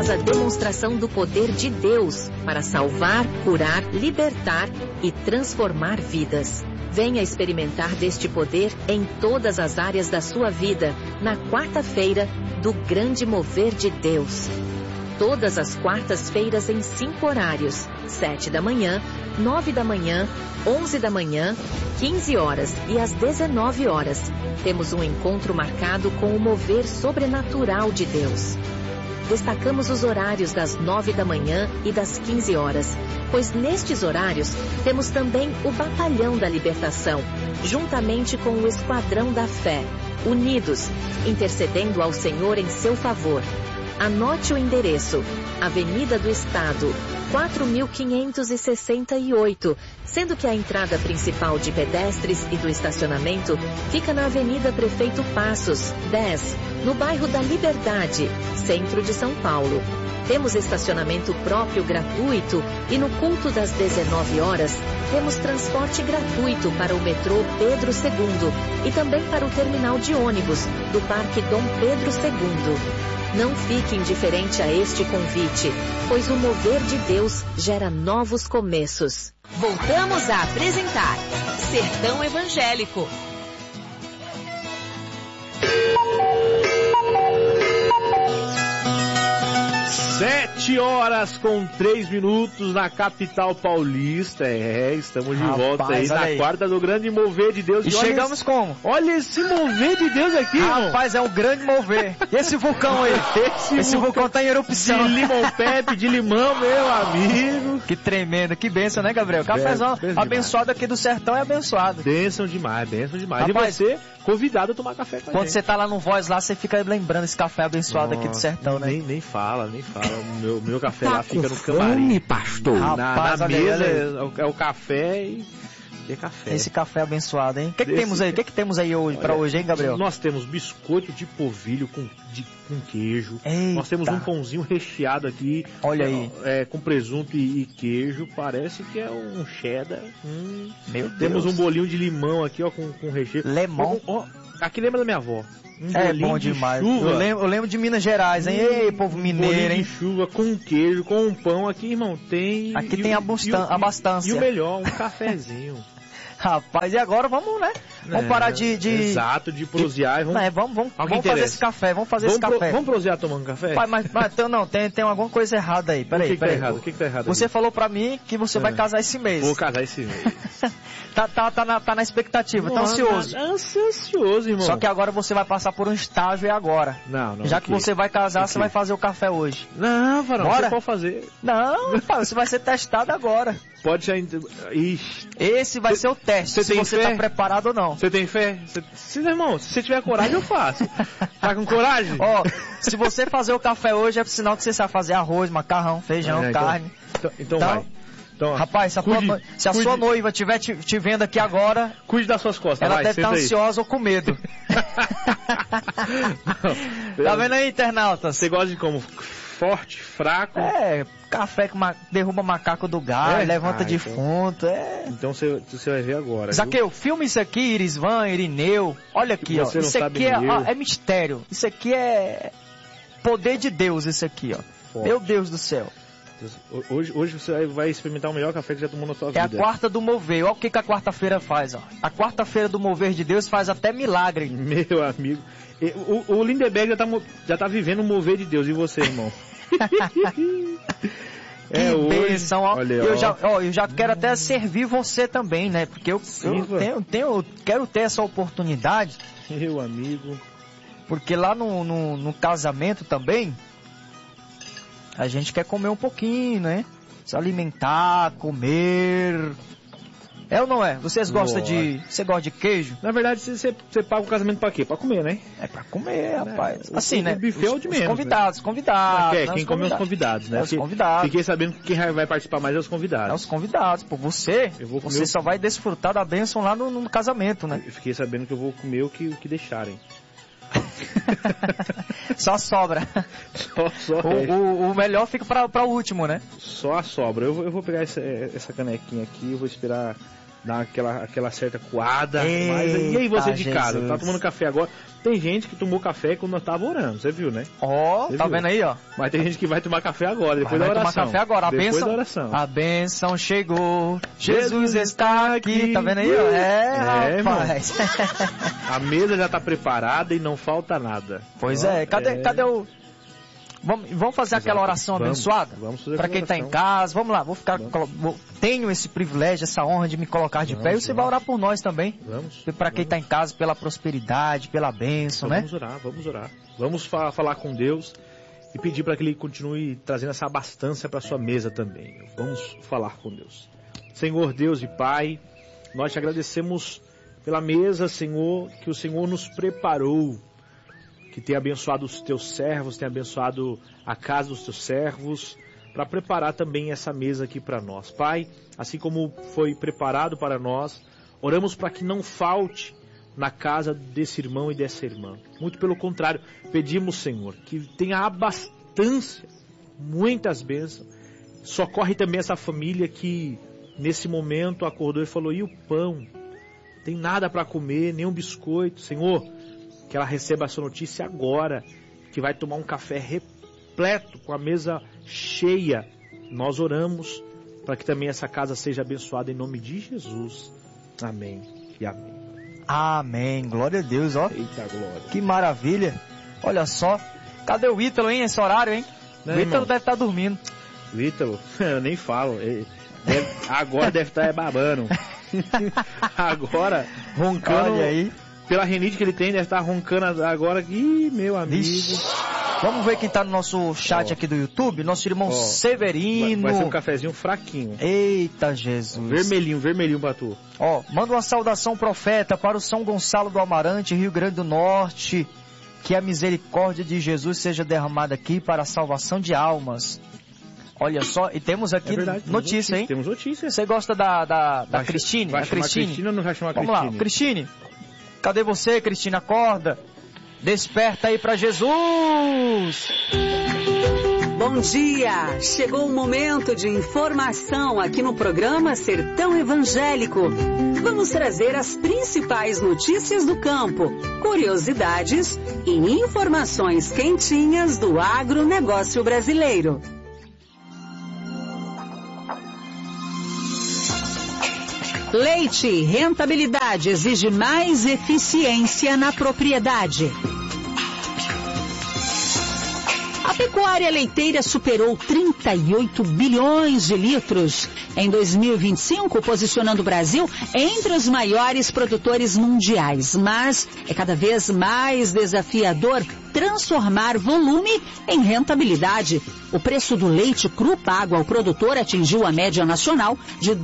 faz a demonstração do poder de Deus para salvar, curar, libertar e transformar vidas. Venha experimentar deste poder em todas as áreas da sua vida, na quarta-feira do Grande Mover de Deus. Todas as quartas-feiras em 5 horários: 7 da manhã, 9 da manhã, 11 da manhã, 15 horas e às 19 horas. Temos um encontro marcado com o mover sobrenatural de Deus. Destacamos os horários das 9 da manhã e das 15 horas, pois nestes horários temos também o Batalhão da Libertação, juntamente com o Esquadrão da Fé, unidos, intercedendo ao Senhor em seu favor. Anote o endereço: Avenida do Estado, 4568, sendo que a entrada principal de pedestres e do estacionamento fica na Avenida Prefeito Passos, 10, no bairro da Liberdade, centro de São Paulo. Temos estacionamento próprio gratuito e no culto das 19 horas temos transporte gratuito para o metrô Pedro II e também para o terminal de ônibus do Parque Dom Pedro II. Não fique indiferente a este convite, pois o mover de Deus gera novos começos. Voltamos a apresentar Sertão Evangélico. 7h03 na capital paulista. Estamos de volta aí na quarta do Grande Mover de Deus. E chegamos como? Olha esse mover de Deus aqui, rapaz, é um grande mover. E esse vulcão aí? Esse vulcão tá em erupção. De limão pepe, de limão, meu amigo. Que tremendo, que bênção, né, Gabriel? Cafézão abençoado aqui do sertão é abençoado. Bênção demais, bênção demais. Rapaz, e você, convidado a tomar café com a gente. Quando você tá lá no Voz lá, você fica lembrando esse café abençoado aqui do sertão, né? Nem fala. O meu café lá fica no camarim. Pastor. Rapaz, na mesa é o café e é café. Esse café abençoado, hein? O que temos aí? O que temos aí hoje, pra hoje, hein, Gabriel? Nós temos biscoito de polvilho com queijo. Eita. Nós temos um pãozinho recheado aqui. Olha aí. Com presunto e queijo. Parece que é um cheddar. Meu Deus. Temos um bolinho de limão aqui, ó, com recheio. Lemon. Aqui lembra da minha avó. Bom demais. Eu lembro de Minas Gerais, hein? Ei, povo mineiro, hein? De chuva com queijo, com um pão aqui, irmão. Tem. Aqui tem abastância. E o melhor, um cafezinho. Rapaz, e agora vamos, né? Vamos parar de... Exato, de prosear e vamos... Vamos fazer esse café, vamos prosear tomando café? Mas não, tem alguma coisa errada aí, peraí. O que tá errado? Você falou pra mim que você vai casar esse mês. Vou casar esse mês. tá na expectativa, tá ansioso. Ansioso, irmão. Só que agora você vai passar por um estágio agora. Não. Já que você vai casar, você vai fazer o café hoje. Não, Varão, você pode fazer. Não, você vai ser testado agora. Pode já... Esse vai ser o teste, se você tá preparado ou não. Você tem fé? Irmão, se você tiver coragem, eu faço. Tá com coragem? Se você fazer o café hoje, é sinal que você sabe fazer arroz, macarrão, feijão, carne. Então vai. Então, rapaz, se a sua noiva estiver te vendo aqui agora... Cuide das suas costas, ela deve estar ansiosa ou com medo. Tá vendo aí, internautas? Você gosta de como? Forte, fraco? Café que derruba macaco do galho, levanta defunto, Então você vai ver agora. Zaqueu, filma isso aqui, Irisvan, Irineu. Olha aqui, ó. Isso aqui é mistério. Isso aqui é poder de Deus, isso aqui, ó. Forte. Meu Deus do céu. Hoje você vai experimentar o melhor café que já tomou na sua vida. É a quarta do mover. Olha o que a quarta-feira faz, ó. A quarta-feira do mover de Deus faz até milagre. Meu amigo. O Lindeberg já tá vivendo o mover de Deus. E você, irmão? Que bênção, ó. Eu já quero até servir você também, né? Porque eu quero ter essa oportunidade. Meu amigo. Porque lá no casamento também, a gente quer comer um pouquinho, né? Se alimentar, comer. É ou não é? Você gosta de queijo? Na verdade, você paga o casamento pra quê? Pra comer, né? É pra comer, rapaz. Assim, né? O buffet é o de menos. Convidados. Quem come é os convidados, né? Os convidados. Fiquei sabendo que quem vai participar mais é os convidados. É os convidados. Pô, você só vai desfrutar da bênção lá no casamento, né? Eu fiquei sabendo que eu vou comer o que deixarem. Só sobra. O melhor fica para o último, né? Só a sobra. Eu vou pegar essa canequinha aqui, eu vou esperar dá aquela certa coada. E aí você de casa, tá tomando café agora? Tem gente que tomou café quando nós tava orando, você viu, né? Tá vendo aí, ó? Mas tem gente que vai tomar café agora, depois da oração. Vai tomar café agora, a bênção chegou, Jesus está aqui, tá vendo aí, ó? Rapaz. A mesa já tá preparada e não falta nada. Pois cadê o... Vamos fazer aquela oração abençoada? Vamos fazer. Para quem está em casa, vamos lá, tenho esse privilégio, essa honra de me colocar de pé, e você vai orar por nós também. Para quem está em casa, pela prosperidade, pela bênção, né? Vamos orar. Vamos falar com Deus e pedir para que Ele continue trazendo essa abastança para sua mesa também. Vamos falar com Deus. Senhor Deus e Pai, nós te agradecemos pela mesa, Senhor, que o Senhor nos preparou, que tem abençoado os teus servos, tem abençoado a casa dos teus servos, para preparar também essa mesa aqui para nós. Pai, assim como foi preparado para nós, oramos para que não falte na casa desse irmão e dessa irmã. Muito pelo contrário, pedimos, Senhor, que tenha abastância, muitas bênçãos. Socorre também essa família que nesse momento acordou e falou, e o pão? Tem nada para comer, nem um biscoito. Senhor, que ela receba essa notícia agora, que vai tomar um café repleto, com a mesa cheia. Nós oramos para que também essa casa seja abençoada em nome de Jesus. Amém e amém. Amém, glória a Deus, ó. Eita glória. Que maravilha. Olha só, cadê o Ítalo, hein, esse horário, hein? O Ítalo deve estar dormindo. O Ítalo, eu nem falo. Agora deve estar babando. Agora, roncando. Olha aí. Pela rinite que ele tem, deve estar roncando agora. Ih, meu amigo. Vamos ver quem está no nosso chat aqui do YouTube. Nosso irmão Severino. Vai ser um cafezinho fraquinho. Eita, Jesus. Vermelhinho pra tu. Manda uma saudação, profeta, para o São Gonçalo do Amarante, Rio Grande do Norte. Que a misericórdia de Jesus seja derramada aqui para a salvação de almas. Olha só, e temos aqui notícia, hein? Temos notícia. Você gosta da Cristine? Vai chamar Cristine ou não vai chamar Cristine? Vamos lá, Cristine. Cadê você, Cristina? Acorda. Desperta aí para Jesus. Bom dia. Chegou o momento de informação aqui no programa Sertão Evangélico. Vamos trazer as principais notícias do campo, curiosidades e informações quentinhas do agronegócio brasileiro. Leite, rentabilidade exige mais eficiência na propriedade. A pecuária leiteira superou 38 bilhões de litros em 2025, posicionando o Brasil entre os maiores produtores mundiais. Mas é cada vez mais desafiador transformar volume em rentabilidade. O preço do leite cru pago ao produtor atingiu a média nacional de R$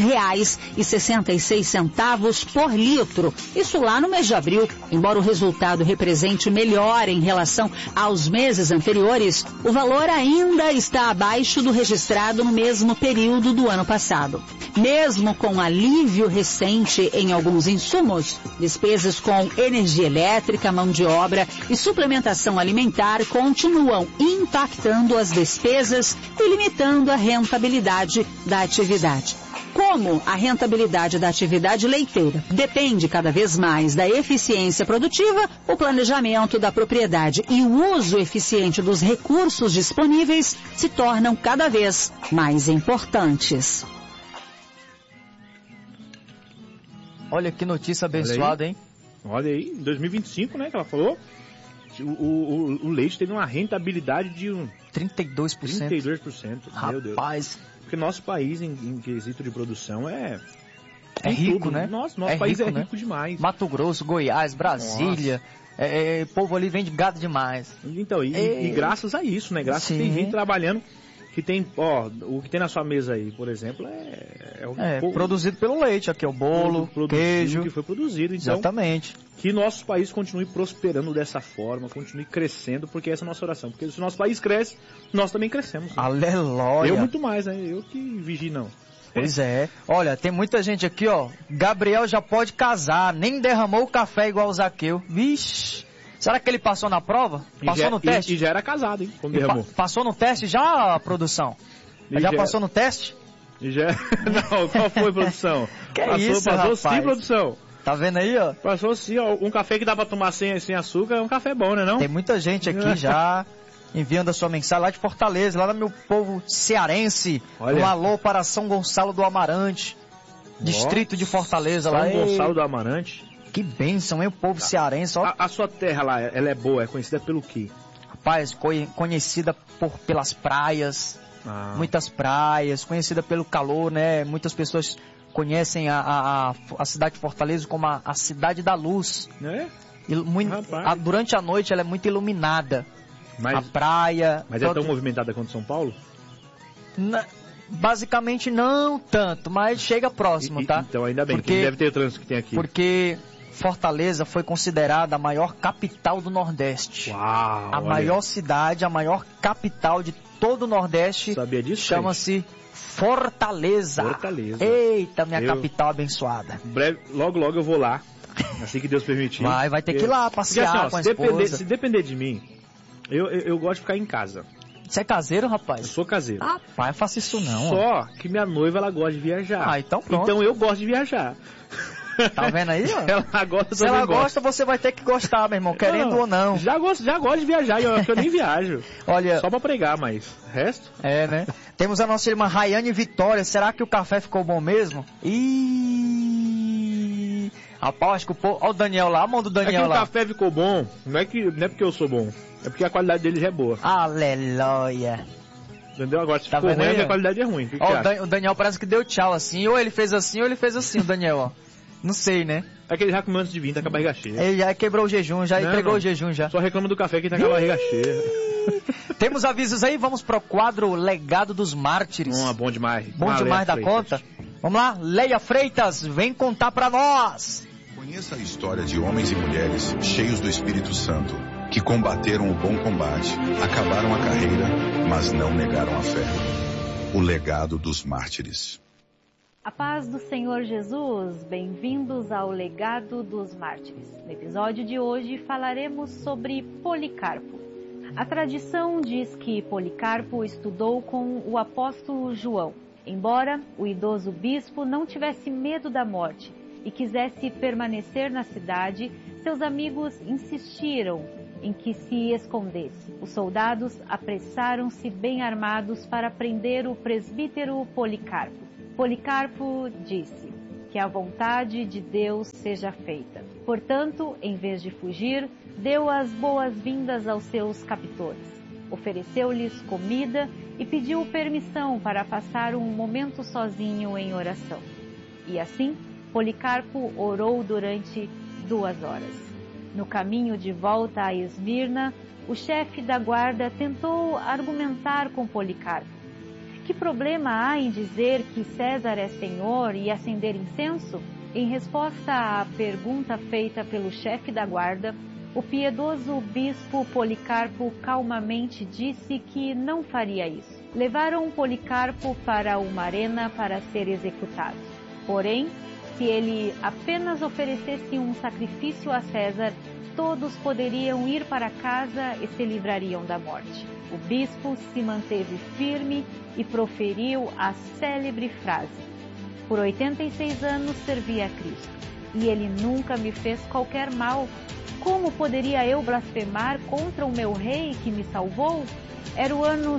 2,66 por litro. Isso lá no mês de abril. Embora o resultado represente melhora em relação aos meses anteriores, o valor ainda está abaixo do registrado no mesmo período do ano passado. Mesmo com alívio recente em alguns insumos, despesas com energia elétrica, mão de obra e suplementação alimentar continuam impactando as despesas e limitando a rentabilidade da atividade. Como a rentabilidade da atividade leiteira depende cada vez mais da eficiência produtiva, o planejamento da propriedade e o uso eficiente dos recursos disponíveis se tornam cada vez mais importantes. Olha que notícia abençoada, hein? Olha aí, em 2025, né, que ela falou, o leite teve uma rentabilidade de 32%. 32%, meu Deus. Rapaz. Porque nosso país, em quesito de produção, é rico, tudo, né? Nosso país é rico demais. Mato Grosso, Goiás, Brasília, povo ali vende gado demais. Então, e graças a isso, né? Graças a quem vem trabalhando, que tem, o que tem na sua mesa aí, por exemplo, produzido pelo leite, aqui é o bolo, queijo. Que foi produzido, então. Exatamente. Que nosso país continue prosperando dessa forma, continue crescendo, porque essa é a nossa oração. Porque se o nosso país cresce, nós também crescemos. Né? Aleluia. Eu muito mais, né? Eu que vigio, não. Pois é. Olha, tem muita gente aqui, ó. Gabriel já pode casar, nem derramou o café igual o Zaqueu. Vixe. Será que ele passou na prova? Passou no teste? E já era casado, hein? Quando derramou. Passou no teste já, a produção? Já passou no teste? Já... Não, qual foi, produção? Passou rapaz? Sim, produção. Tá vendo aí, ó? Passou sim, ó. Um café que dá pra tomar sem açúcar é um café bom, né não? Tem muita gente aqui já enviando a sua mensagem lá de Fortaleza, lá no meu povo cearense. Olha. Um alô para São Gonçalo do Amarante, distrito de Fortaleza. São lá. Gonçalo do Amarante. Que bênção, hein? O povo cearense. Ó. A sua terra lá, ela é boa, é conhecida pelo quê? Rapaz, conhecida pelas praias, muitas praias, conhecida pelo calor, né? Muitas pessoas conhecem a cidade de Fortaleza como a cidade da luz. É? Durante a noite ela é muito iluminada. A praia... Mas é tão movimentada quanto São Paulo? Basicamente não tanto, mas chega próximo, tá? Então ainda bem, porque deve ter o trânsito que tem aqui. Porque Fortaleza foi considerada a maior capital do Nordeste. Uau! Maior cidade, a maior capital de todo o Nordeste. Sabia disso? Chama-se Fortaleza. Eita, minha capital abençoada. Breve, logo eu vou lá, assim que Deus permitir. Vai ter que ir lá passear com a esposa. Se depender de mim, eu gosto de ficar em casa. Você é caseiro, rapaz? Eu sou caseiro. Rapaz, eu faço isso não. Só que minha noiva, ela gosta de viajar. Então pronto. Então eu gosto de viajar. Tá vendo aí, ó? Ela gosta, se ela gosta, você vai ter que gostar, meu irmão, querendo ou não. Já gosto de viajar, eu nem viajo. Olha, só pra pregar, mas resto? É, né? Temos a nossa irmã Rayane Vitória. Será que o café ficou bom mesmo? Rapaz, acho que o povo... Olha o Daniel lá, a mão do Daniel lá. O café ficou bom, não é porque eu sou bom, é porque a qualidade dele já é boa. Aleluia. Entendeu? Agora se ficou ruim, a qualidade é ruim. O Daniel parece que deu tchau assim, ou ele fez assim, o Daniel, ó. Não sei, né? É que ele já comeu antes de vir, tá com a barriga cheia. Ele já quebrou o jejum, já entregou o jejum já. Só reclama do café que tá com a barriga cheia. Temos avisos aí, vamos pro quadro Legado dos Mártires. Bom demais. Bom demais da conta. Vamos lá, Leia Freitas, vem contar pra nós. Conheça a história de homens e mulheres cheios do Espírito Santo, que combateram o bom combate, acabaram a carreira, mas não negaram a fé. O legado dos mártires. A paz do Senhor Jesus, bem-vindos ao Legado dos Mártires. No episódio de hoje falaremos sobre Policarpo. A tradição diz que Policarpo estudou com o apóstolo João. Embora o idoso bispo não tivesse medo da morte e quisesse permanecer na cidade, seus amigos insistiram em que se escondesse. Os soldados apressaram-se bem armados para prender o presbítero Policarpo. Policarpo disse: que a vontade de Deus seja feita. Portanto, em vez de fugir, deu as boas-vindas aos seus captores. Ofereceu-lhes comida e pediu permissão para passar um momento sozinho em oração. E assim, Policarpo orou durante 2 horas. No caminho de volta a Esmirna, o chefe da guarda tentou argumentar com Policarpo. Que problema há em dizer que César é senhor e acender incenso? Em resposta à pergunta feita pelo chefe da guarda, o piedoso bispo Policarpo calmamente disse que não faria isso. Levaram Policarpo para uma arena para ser executado. Porém, se ele apenas oferecesse um sacrifício a César, todos poderiam ir para casa e se livrariam da morte. O bispo se manteve firme e proferiu a célebre frase: por 86 anos servi a Cristo, e ele nunca me fez qualquer mal. Como poderia eu blasfemar contra o meu rei que me salvou? Era o ano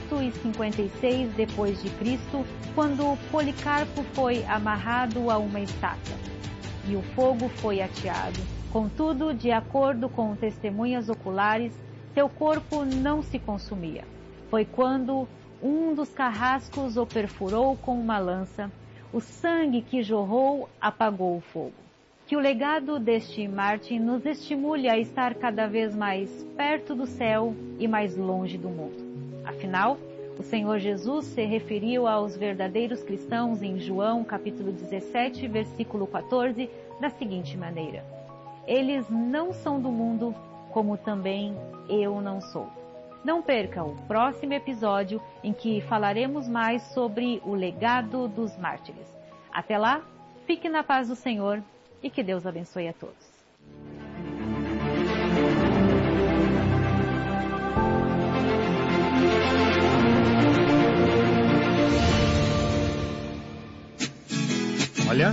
156 depois de Cristo, quando Policarpo foi amarrado a uma estaca e o fogo foi ateado. Contudo, de acordo com testemunhas oculares, seu corpo não se consumia. Foi quando um dos carrascos o perfurou com uma lança. O sangue que jorrou apagou o fogo. Que o legado deste mártir nos estimule a estar cada vez mais perto do céu e mais longe do mundo. Afinal, o Senhor Jesus se referiu aos verdadeiros cristãos em João, capítulo 17, versículo 14, da seguinte maneira: eles não são do mundo, como também eu não sou. Não perca o próximo episódio em que falaremos mais sobre o legado dos mártires. Até lá, fique na paz do Senhor e que Deus abençoe a todos. Olha,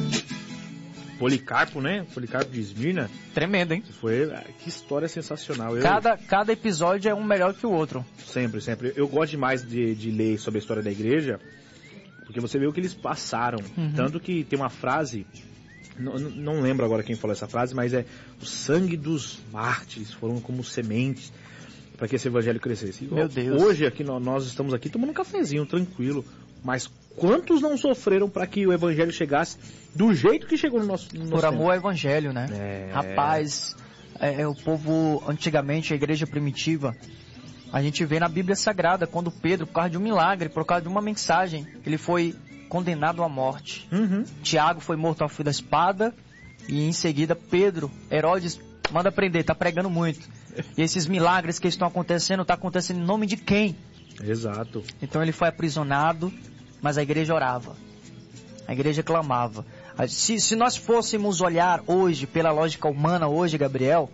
Policarpo, né? Policarpo de Esmirna. Tremendo, hein? Que história sensacional. Cada episódio é um melhor que o outro. Sempre. Eu gosto demais de ler sobre a história da igreja, porque você vê o que eles passaram. Tanto que tem uma frase, não lembro agora quem falou essa frase, mas é: o sangue dos mártires foram como sementes para que esse evangelho crescesse. Meu Deus. Hoje aqui nós estamos aqui tomando um cafezinho tranquilo, mas quantos não sofreram para que o evangelho chegasse do jeito que chegou no nosso Por amor ao evangelho, né? Rapaz, o povo antigamente, a igreja primitiva, a gente vê na Bíblia Sagrada quando Pedro, por causa de um milagre, por causa de uma mensagem, ele foi condenado à morte. Tiago foi morto ao fio da espada e em seguida Herodes manda prender, tá pregando muito. E esses milagres que estão acontecendo, tá acontecendo em nome de quem? Exato. Então ele foi aprisionado, mas a igreja orava. A igreja clamava. Se nós fôssemos olhar hoje, pela lógica humana hoje, Gabriel,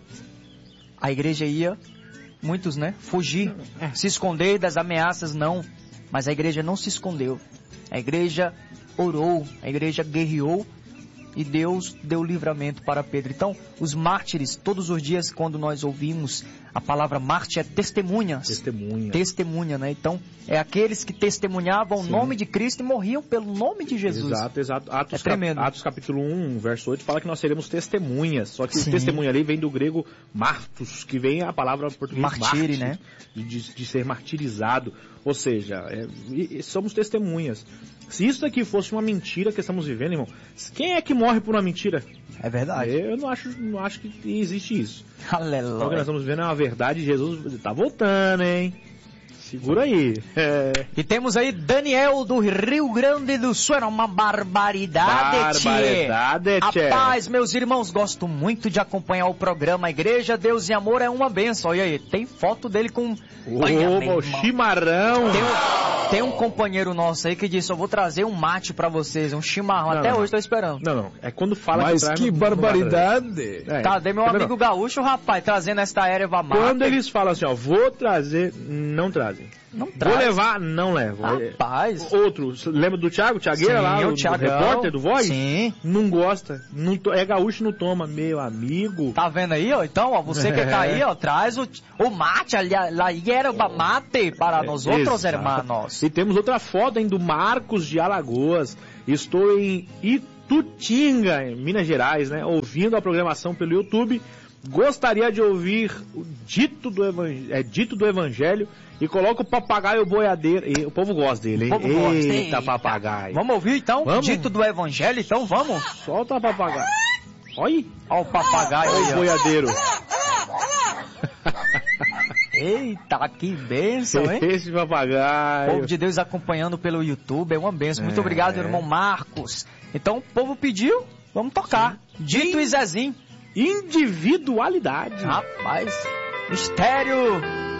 a igreja ia, muitos, né, fugir, se esconder das ameaças, não. Mas a igreja não se escondeu. A igreja orou, a igreja guerreou e Deus deu livramento para Pedro. Então, os mártires, todos os dias, quando nós ouvimos a palavra mártir, é testemunhas. Testemunha, né? Então, é aqueles que testemunhavam o nome de Cristo e morriam pelo nome de Jesus. Exato. Tremendo. Atos capítulo 1, verso 8, fala que nós seremos testemunhas. Só que o testemunha ali vem do grego martus, que vem a palavra portuguesa martire, né? De ser martirizado. Ou seja, somos testemunhas. Se isso daqui fosse uma mentira que estamos vivendo, irmão, quem é que morre por uma mentira? É verdade. Eu não acho que existe isso. Aleluia. O que nós estamos vendo é uma verdade. Jesus está voltando, hein? Segura aí. E temos aí Daniel do Rio Grande do Sul. Era uma barbaridade, tchê. Rapaz, meus irmãos, gosto muito de acompanhar o programa Igreja, Deus e Amor é uma bênção. Olha aí, tem foto dele com... o chimarrão. Tem um companheiro nosso aí que disse: eu vou trazer um mate pra vocês, um chimarrão. Até hoje tô esperando. Não. É quando fala mas que barbaridade. Cadê meu amigo gaúcho, rapaz, trazendo esta erva mate? Quando eles falam assim, ó, vou trazer, não trazem. Não traz. Vou levar, não levo. Rapaz. Outro, lembra do Thiago? Thiagueira lá, o repórter do Voz? Sim. Não gosta. É gaúcho, não toma. Meu amigo. Tá vendo aí, ó? Então, ó, você que tá aí, ó, traz o mate, a erva mate para nós outros hermanos. E temos outra foto, hein, do Marcos de Alagoas. Estou em Itutinga, em Minas Gerais, né? Ouvindo a programação pelo YouTube. Gostaria de ouvir o dito do Evangelho e coloca o papagaio boiadeiro. E o povo gosta dele, hein? Eita, papagaio. Vamos ouvir então? Vamos. Dito do Evangelho, então vamos? Solta o papagaio. Olha o papagaio aí, o boiadeiro. Eita, que bênção, hein? Esse papagaio. O povo de Deus acompanhando pelo YouTube, é uma bênção. Muito obrigado, irmão Marcos. Então o povo pediu, vamos tocar. Sim. Dito e Zezinho. Individualidade. Rapaz, mistério